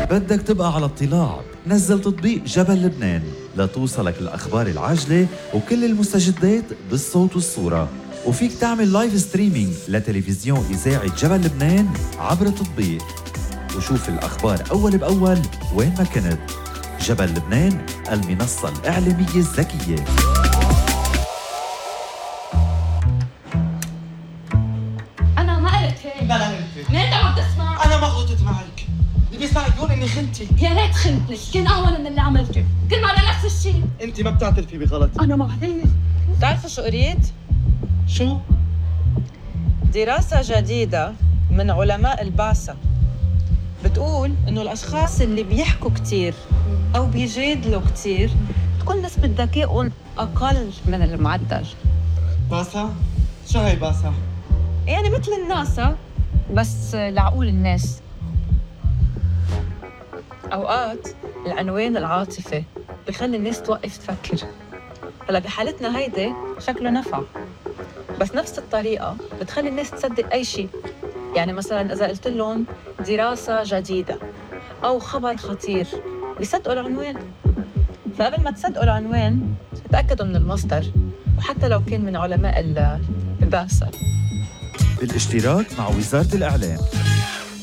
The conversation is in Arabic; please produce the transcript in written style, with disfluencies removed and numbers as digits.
بدك تبقى على اطلاع، نزل تطبيق جبل لبنان لتوصلك الأخبار العاجلة وكل المستجدات بالصوت والصورة. وفيك تعمل لايف ستريمينج لتلفزيون إذاعة جبل لبنان عبر التطبيق، وشوف الأخبار أول بأول وين ما كنت. جبل لبنان، المنصة الإعلامية الذكية. أنا ما قلت هيك. بلا قلت. ليه أنت عم تسمع؟ أنا ما غلطت معك. اللي بيسمع يقول إني خنتي. يا ريت خنتني، كان أهون من اللي عملته. كل مرة نفس الشيء. أنت ما بتعترفي بغلط. أنا معلش. بتعرفوا شو قريت؟ شو؟ دراسة جديدة من علماء البعثة بتقول إنه الأشخاص اللي بيحكوا كتير أو بيجادلوا كتير تكون نسبة ذكائهم أقل من المعدل. باسا؟ شو هي باسا؟ يعني مثل الناسا بس لعقول الناس. أوقات العنوان العاطفي بخلي الناس توقف تفكر. هلا بحالتنا هيدي شكله نفع، بس نفس الطريقة بتخلي الناس تصدق أي شيء. يعني مثلاً إذا قلت لهم دراسة جديدة أو خبر خطير بيصدقوا العنوان. فقبل ما تصدقوا العنوان تأكدوا من المصدر، وحتى لو كان من علماء البعثة. بالاشتراك مع وزارة الإعلام.